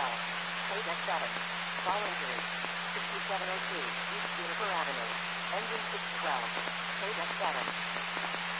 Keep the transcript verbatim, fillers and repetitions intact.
twelve. Paydeck seven. Fall injury. sixty-seven oh two East Juniper Avenue. Engine six twelve. Paydeck seven.